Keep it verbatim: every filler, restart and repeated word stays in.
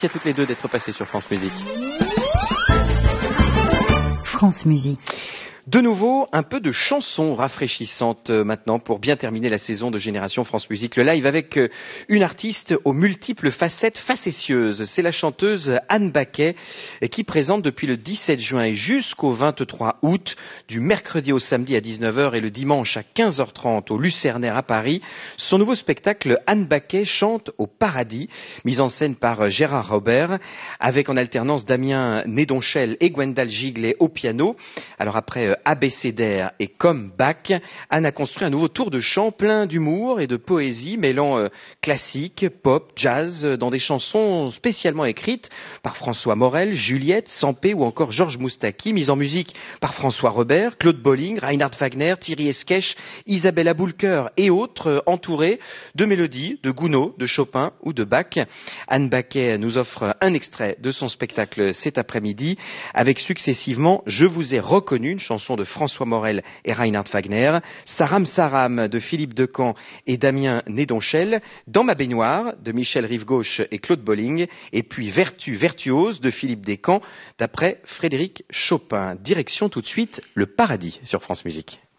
Merci à toutes les deux d'être passées sur France Musique. France Musique. De nouveau, un peu de chansons rafraîchissantes maintenant pour bien terminer la saison de Génération France Musique. Le live avec une artiste aux multiples facettes facétieuses. C'est la chanteuse Anne Baquet qui présente depuis le dix-sept juin et jusqu'au vingt-trois août, du mercredi au samedi à dix-neuf heures et le dimanche à quinze heures trente au Lucernaire à Paris, son nouveau spectacle Anne Baquet chante au paradis, mis en scène par Gérard Robert, avec en alternance Damien Nédonchel et Gwendal Giglet au piano. Alors après abécédaire et comme Bach, Anne a construit un nouveau tour de chant plein d'humour et de poésie, mêlant euh, classique, pop, jazz, dans des chansons spécialement écrites par François Morel, Juliette, Sampé ou encore Georges Moustaki, mise en musique par François Robert, Claude Bolling, Reinhard Wagner, Thierry Esquèche, Isabella Boulker et autres, euh, entourés de mélodies de Gounod, de Chopin ou de Bach. Anne Baquet nous offre un extrait de son spectacle cet après-midi, avec successivement Je vous ai reconnu, une chanson de François Morel et Reinhard Wagner, Saram Saram de Philippe Decamp et Damien Nédonchel, Dans ma baignoire de Michel Rive-Gauche et Claude Bolling, et puis Vertu virtuose de Philippe Descamps d'après Frédéric Chopin. Direction tout de suite le paradis sur France Musique.